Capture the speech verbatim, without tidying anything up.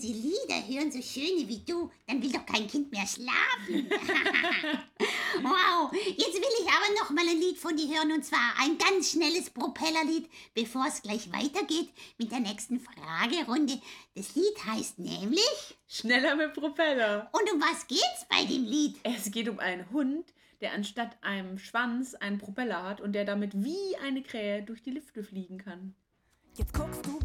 die Lieder hören, so schöne wie du, dann will doch kein Kind mehr schlafen. Wow, jetzt will ich aber noch mal ein Lied von dir hören, und zwar ein ganz schnelles Propellerlied, bevor es gleich weitergeht mit der nächsten Fragerunde. Das Lied heißt nämlich... Schneller mit Propeller. Und um was geht's bei dem Lied? Es geht um einen Hund, der anstatt einem Schwanz einen Propeller hat und der damit wie eine Krähe durch die Lüfte fliegen kann. Jetzt guckst du